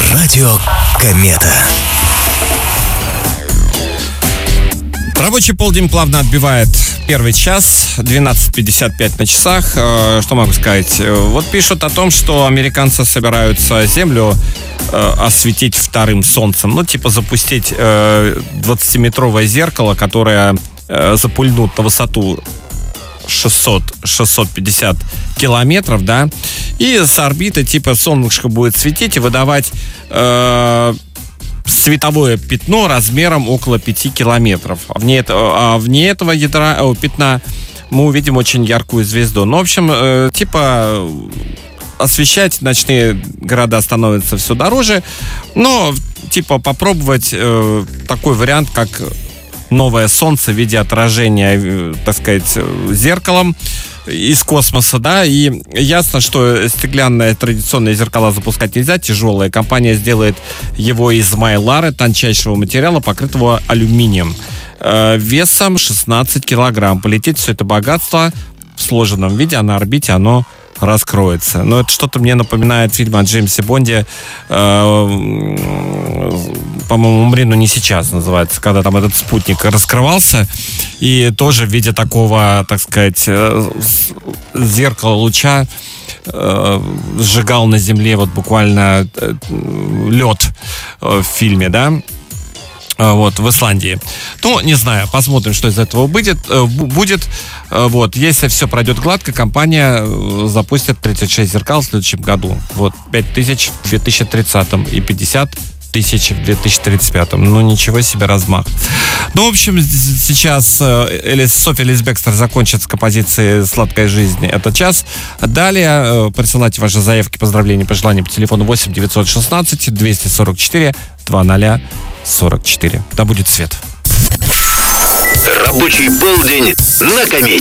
Радио Комета. Рабочий полдень плавно отбивает первый час, 12:55 на часах. Что могу сказать? Вот пишут о том, что американцы собираются Землю осветить вторым солнцем. Ну, типа запустить 20-метровое зеркало, которое запульнут на высоту 600-650 километров, да, и с орбиты типа солнышко будет светить и выдавать световое пятно размером около 5 километров. Вне этого пятна мы увидим очень яркую звезду. Ну, в общем, типа освещать ночные города становится все дороже, но типа попробовать такой вариант, как новое солнце в виде отражения, так сказать, зеркалом из космоса, да, и ясно, что стеклянные традиционные зеркала запускать нельзя, тяжелая. Компания сделает его из майлары, тончайшего материала, покрытого алюминием, весом 16 килограмм. Полетит все это богатство в сложенном виде, а на орбите оно раскроется. Но это что-то мне напоминает фильм о Джеймсе Бонде, по-моему, «Умри, но не сейчас» называется, когда там этот спутник раскрывался и тоже в виде такого, так сказать, зеркала луча сжигал на земле вот буквально лед в фильме, да, вот, в Исландии. Ну, не знаю, посмотрим, что из этого будет. Вот, если все пройдет гладко, компания запустит 36 зеркал в следующем году. Вот, 5000 в 2030 и 50 тысяч в 2035. Ну, ничего себе размах. Ну, в общем, сейчас Софья Элис Бекстер закончит с композицией «Сладкая жизнь» этот час. Далее присылайте ваши заявки, поздравления, пожелания по телефону 8 916 244 2044. Да будет свет. Рабочий полдень на Комете.